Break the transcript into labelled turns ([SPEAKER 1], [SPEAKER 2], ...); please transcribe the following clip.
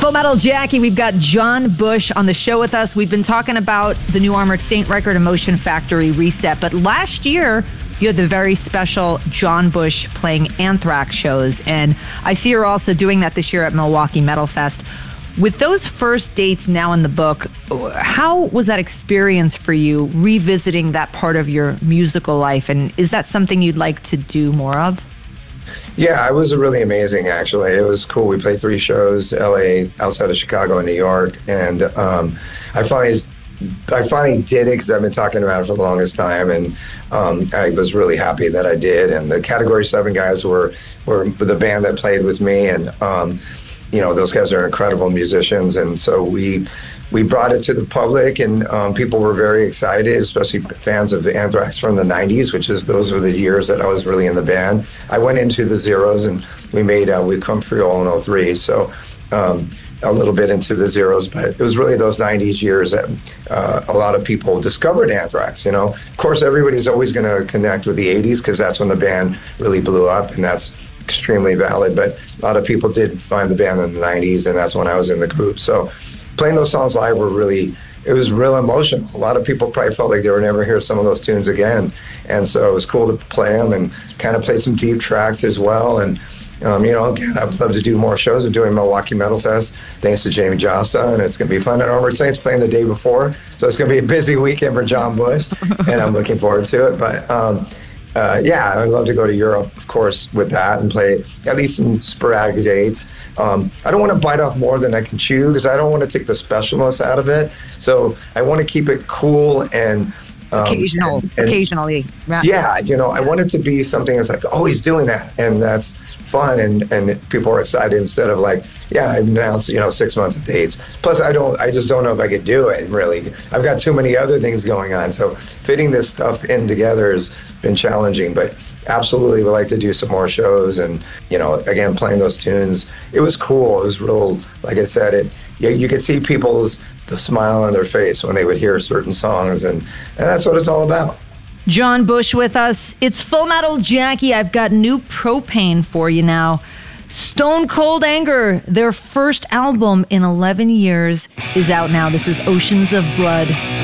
[SPEAKER 1] Full Metal Jackie. We've got John Bush on the show with us. We've been talking about the new Armored Saint record, Emotion Factory Reset. But last year, you had the very special John Bush playing Anthrax shows. And I see you're also doing that this year at Milwaukee Metal Fest. With those first dates now in the book, how was that experience for you, revisiting that part of your musical life? And is that something you'd like to do more of?
[SPEAKER 2] Yeah, it was really amazing, actually. It was cool. We played 3 shows, LA, outside of Chicago, and New York. And I finally did it because I've been talking about it for the longest time. And I was really happy that I did. And the Category 7 guys were the band that played with me. And, those guys are incredible musicians. And so we brought it to the public, and people were very excited, especially fans of Anthrax from the 90s, those were the years that I was really in the band. I went into the Zeros, and we made We Come For You All in 03, so a little bit into the Zeros, but it was really those 90s years that a lot of people discovered Anthrax, Of course, everybody's always going to connect with the 80s because that's when the band really blew up, and that's extremely valid, but a lot of people did find the band in the 90s, and that's when I was in the group. So playing those songs live it was real emotional. A lot of people probably felt like they would never hear some of those tunes again. And so it was cool to play them and kind of play some deep tracks as well. And, again, I'd love to do more shows. I'm doing Milwaukee Metal Fest, thanks to Jamie Josta, and it's going to be fun. And Armored Saints playing the day before. So it's going to be a busy weekend for John Bush, and I'm looking forward to it. But, I'd love to go to Europe, of course, with that and play at least some sporadic dates. I don't want to bite off more than I can chew because I don't want to take the specialness out of it. So I want to keep it cool and
[SPEAKER 1] occasionally. Right.
[SPEAKER 2] Yeah, I want it to be something that's like, oh, he's doing that, and that's fun, and people are excited instead of like, I announced 6 months of dates. Plus, I just don't know if I could do it. Really, I've got too many other things going on, so fitting this stuff in together has been challenging. But absolutely, would like to do some more shows, and again, playing those tunes. It was cool. It was real. Like I said, you could see the smile on their face when they would hear certain songs, and that's what it's all about.
[SPEAKER 1] John Bush with us. It's Full Metal Jackie. I've got new Propane for you now. Stone Cold Anger, their first album in 11 years, is out now. This is Oceans of Blood.